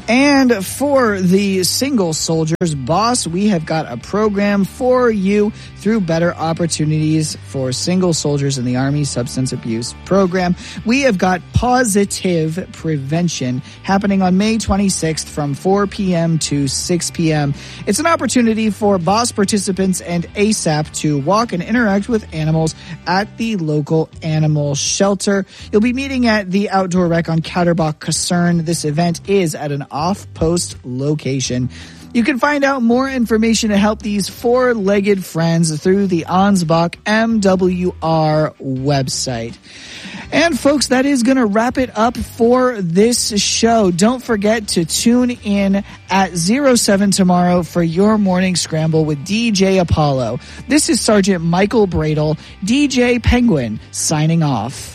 And for the single soldiers, boss, we have got a program for you through Better Opportunities for Single Soldiers in the Army Substance Abuse Program. We have got Positive Prevention happening on May 26th from 4 p.m. to 6 p.m. It's an opportunity for boss participants and ASAP to walk and interact with animals at the local animal shelter. You'll be meeting at the Outdoor Rec on Catterbach Kaserne. This event is at an off-post location. You can find out more information to help these four-legged friends through the Ansbach MWR website. And folks, that is going to wrap it up for this show. Don't forget to tune in at 07 tomorrow for your morning scramble with DJ Apollo. This is Sergeant Michael Bradle, DJ Penguin, signing off.